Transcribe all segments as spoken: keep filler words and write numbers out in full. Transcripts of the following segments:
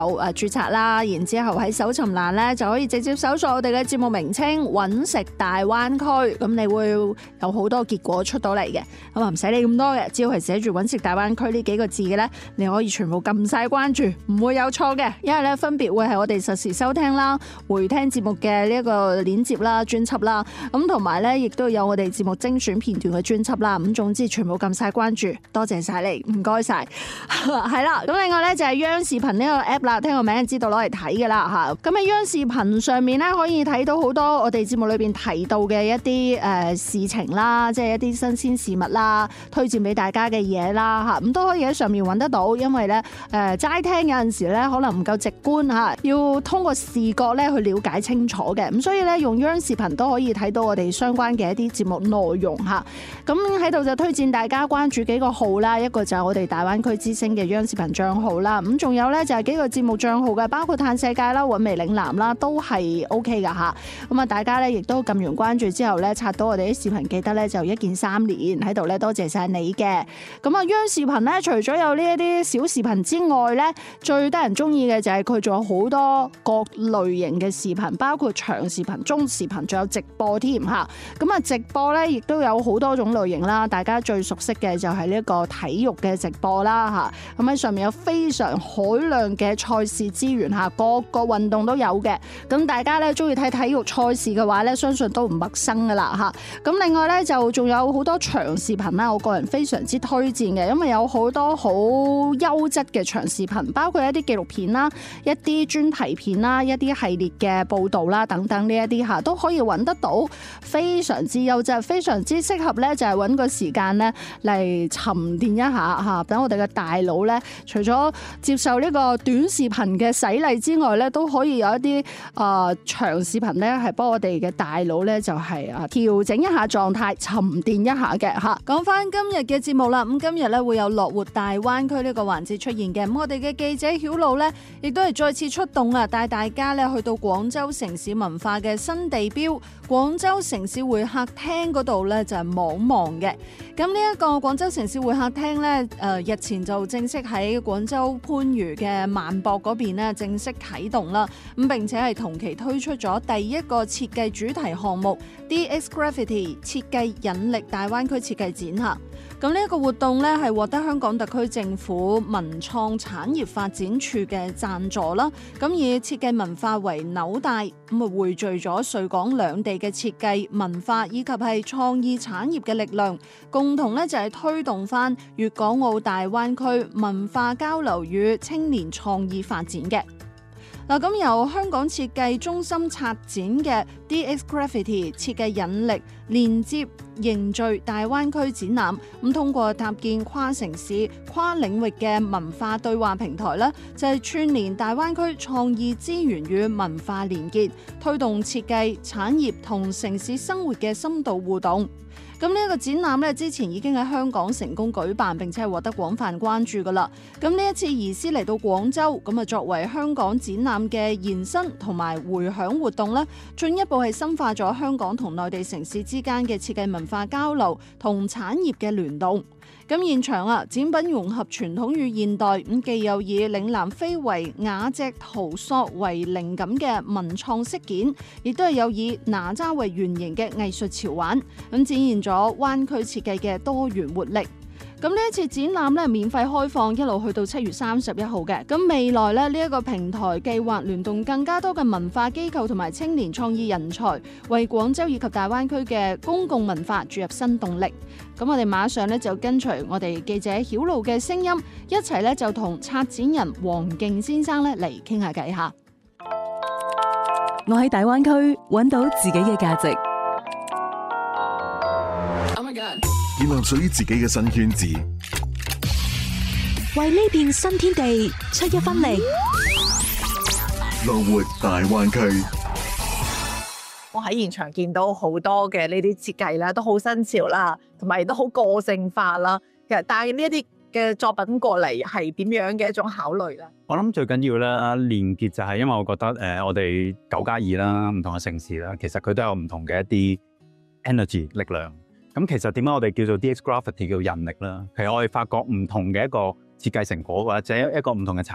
誒註冊啦，然之後喺搜尋欄咧就可以直接搜索我哋嘅節目名稱揾食大灣區，咁你會有好多結果出到嚟嘅，咁啊唔使理咁多嘅，只要係寫住揾食大灣區呢幾個字嘅咧，你可以全部撳晒關注，唔會有錯嘅，因為咧分別會係我哋實時收聽啦、回聽節目嘅呢一個鏈接啦、專輯啦，咁同埋咧亦都有我哋節目精選片段嘅專輯啦，咁總之全部撳晒關注，多謝晒你，唔該晒，係啦，咁另外咧就係央視頻呢個 app 啦。聽個名就知道攞嚟睇嘅啦吓，咁喺央視頻上面咧可以睇到好多我哋節目裏邊提到嘅一啲誒事情啦，即係一啲新鮮事物啦，推薦俾大家嘅嘢啦吓，咁都可以喺上面揾得到。因為咧誒齋聽有陣時咧可能唔夠直觀吓，要通過視覺咧去了解清楚嘅，咁所以咧用央視頻都可以睇到我哋相關嘅一啲節目內容吓。咁喺度就推薦大家關注幾個號啦，一個就係我哋大灣區之聲嘅央視頻賬號啦，咁仲有咧就係幾個節目賬號嘅，包括嘆世界啦、韻味嶺南啦，都係 O K 噶吓。咁啊，大家咧亦都撳完關注之後咧，刷到我哋啲視頻，記得咧就一鍵三連喺度咧，多謝晒你嘅。咁啊，央視頻咧，除咗有呢一啲小視頻之外咧，最得人中意嘅就係佢仲有好多各類型嘅視頻，包括長視頻、中視頻，仲有直播添吓。咁啊，直播咧亦都有好多種類型啦，大家最熟悉嘅就係呢一個體育嘅直播啦吓。咁喺上面有非常海量嘅賽事資源吓，各個運動都有嘅。咁大家咧中意睇體育賽事嘅話咧，相信都唔陌生噶啦吓。咁另外咧就仲有好多長視頻啦，我個人非常之推薦嘅，因為有好多好優質嘅長視頻，包括一啲紀錄片啦、一啲專題片啦、一啲系列嘅報道啦等等呢一啲吓，都可以揾得到，非常之優質，非常之適合咧就係揾個時間咧嚟沉澱一下吓，等我哋嘅大腦咧，除咗接受呢個短視頻嘅洗禮之外咧，都可以有一啲啊、呃、長視頻咧，係幫我哋嘅大腦咧就係啊調整一下狀態，沉澱一下嘅吓。講翻今日嘅節目啦，咁今日咧會有樂活大灣區呢個環節出現嘅，咁我哋嘅記者曉露咧，亦都係再次出動啊，帶大家咧去到廣州城市文化嘅新地標廣州城市會客廳嗰度咧就係望望嘅。咁呢一個廣州城市會客廳咧，誒日前就正式喺廣州番禺嘅萬博嗰邊咧正式啟動啦，咁並且係同期推出咗第一個設計主題項目 D X Graffiti 設計引力大灣區設計展嚇。咁呢一個活動咧係獲得香港特區政府文創產業發展處嘅贊助啦，咁以設計文化為紐帶，咁啊匯聚咗穗港兩地嘅設計文化以及係創意產業嘅力量，共同咧就係推動翻粵港澳大灣區文化交流與青年創意發展嘅。嗱，咁由香港設計中心策展嘅 D X Graffiti 設計引力連接凝聚大灣區展覽，咁通過搭建跨城市、跨領域嘅文化對話平台咧，就係串聯大灣區創意資源與文化連結，推動設計產業同城市生活嘅深度互動。咁呢一個展覽咧，之前已經喺香港成功舉辦，並且係獲得廣泛關注噶啦。咁呢一次移師嚟到廣州，咁啊作為香港展覽嘅延伸同埋回響活動咧，進一步係深化咗香港同內地城市之間嘅設計文化交流同產業嘅聯動。咁現場啊，展品融合傳統與現代，咁既有以嶺南非遺瓦隻陶塑為靈感嘅文創飾件，亦都係有以哪吒為原型嘅藝術潮玩，咁展現咗灣區設計嘅多元活力。咁呢一次展覽咧，免費開放，一路去到七月三十一號嘅。咁未來咧，呢一個平台計劃聯動更加多嘅文化機構同埋青年創意人才，為廣州以及大灣區嘅公共文化注入新動力。咁我哋馬上咧就跟隨我哋記者曉露嘅聲音，一齊咧就同策展人黃敬先生咧嚟傾下偈下。 我喺大灣區揾到自己嘅價值。 Oh my God！ 建立屬於自己嘅新圈子， 為呢片新天地出一分力。 樂活大灣區。 我喺現場見到好多嘅呢啲設計啦，都好新潮啦，同埋都好個性化啦。其實帶呢一啲嘅作品過嚟係點樣嘅一種考慮咧？ 我諗最緊要咧連結就係因為我覺得誒、呃，我哋九加二啦，唔同嘅城市啦，其實佢都有唔同嘅一啲 energy 力量。咁其實點解我哋叫做 D X Graffiti 叫引力啦？其實我哋發覺唔同嘅一個設計成果或者一個唔同嘅產業，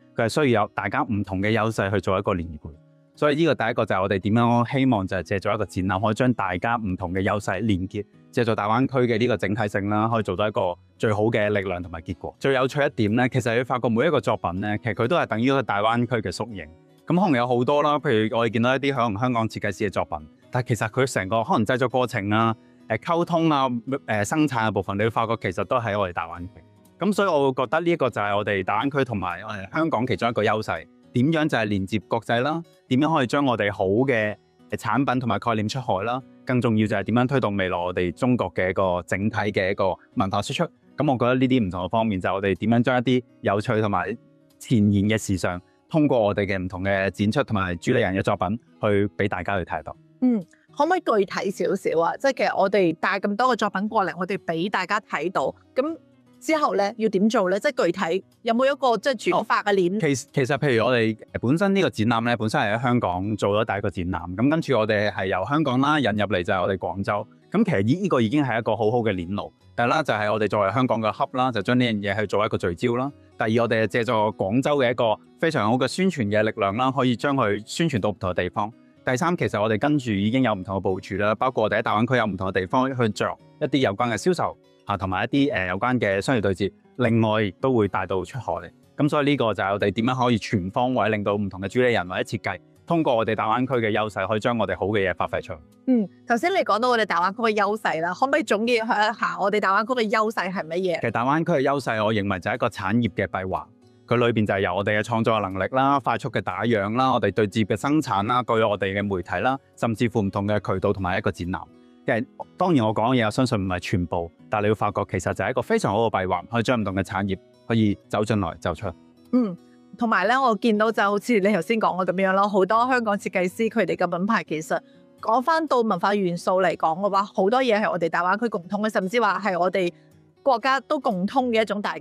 佢係需要有大家唔同嘅優勢去做一個連結。所以呢個第一個就係我哋點樣希望就係借助一個展覽，可以將大家唔同嘅優勢連結，借助大灣區嘅呢個整體性啦，可以做到一個最好嘅力量同埋結果。最有趣一點咧，其實你發覺每一個作品咧，其實佢都係等於一個大灣區嘅縮影。咁可能有好多啦，譬如我哋見到一啲可能香港設計師嘅作品，但係其實佢成個可能製作過程啊、誒溝通啊、誒生產嘅部分，你會發覺其實都喺我哋大灣區。咁所以我會覺得呢一個就係我哋大灣區同埋誒香港其中一個優勢。點樣就係連接國際啦？點樣可以將我哋好嘅產品同埋概念出海啦？更重要就係點樣推動未來我哋中國嘅一個整體嘅一個文化輸出。咁我覺得呢啲唔同嘅方面就係我哋點樣將一啲有趣同埋前沿嘅時尚，通過我哋嘅唔同嘅展出同埋主理人嘅作品，去俾大家去睇到。 嗯，可唔可以具體少少啊？即係其實我哋帶咁多個作品過嚟，我哋俾大家睇到咁。之後咧要點做咧？即係具體有冇一個即係轉發嘅鏈？ 其其實譬如我哋本身呢個展覽咧，本身係喺香港做咗第一個展覽，咁跟住我哋係由香港啦引入嚟就係我哋廣州。咁其實呢呢個已經係一個好好嘅鏈路。第一啦就係我哋作為香港嘅 hub 啦，就將呢樣嘢去做一個聚焦啦。第二我哋係借助廣州嘅一個非常好嘅宣傳嘅力量啦，可以將佢宣傳到唔同嘅地方。第三其實我哋跟住已經有唔同嘅部署啦，包括我哋喺大灣區有唔同嘅地方去着一啲有關嘅銷售。啊，同埋一啲誒、呃、有關嘅商業對接，另外亦都會帶到出海嚟。咁所以呢個就係我哋點樣可以全方位令到唔同嘅主理人或者設計，通過我哋大灣區嘅優勢，可以將我哋好嘅嘢發揮出嚟。 嗯，頭先你講到我哋大灣區嘅優勢啦，可唔可以總結一下我哋大灣區嘅優勢係乜嘢？ 其實大灣區嘅優勢，我認為就係一個產業嘅閉環，佢裏邊就係由我哋嘅創作能力啦、快速嘅打樣啦、我哋對接嘅生產啦、據我哋嘅媒體啦，甚至乎唔同嘅渠道同埋一個展覽。因為當然我講嘅嘢，我相信唔係全部，但係你會發覺其實就係一個非常好嘅閉環，可以將唔同嘅產業可以走進來走出。 嗯，同埋咧，我見到就好似你頭先講嘅咁樣咯，好多香港設計師佢哋嘅品牌其實講翻到文化元素嚟講嘅話，好多嘢係我哋大灣區共通嘅，甚至話係我哋國家都共通嘅一種大